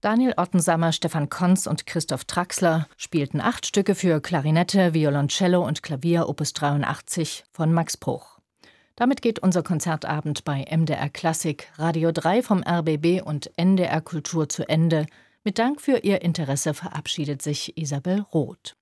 Daniel Ottensammer, Stefan Konz und Christoph Traxler spielten 8 Stücke für Klarinette, Violoncello und Klavier Opus 83 von Max Bruch. Damit geht unser Konzertabend bei MDR Klassik, Radio 3 vom RBB und NDR Kultur zu Ende. Mit Dank für Ihr Interesse verabschiedet sich Isabel Roth.